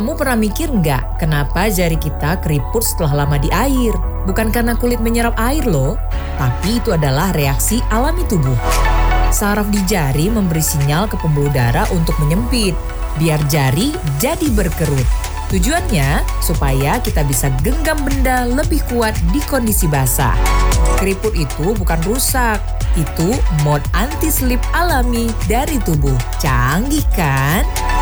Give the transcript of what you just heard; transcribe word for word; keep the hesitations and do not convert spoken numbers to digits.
Kamu pernah mikir nggak kenapa jari kita keriput setelah lama di air? Bukan karena kulit menyerap air loh, tapi itu adalah reaksi alami tubuh. Saraf di jari memberi sinyal ke pembuluh darah untuk menyempit, biar jari jadi berkerut. Tujuannya supaya kita bisa genggam benda lebih kuat di kondisi basah. Keriput itu bukan rusak, itu mode anti-slip alami dari tubuh. Canggih kan?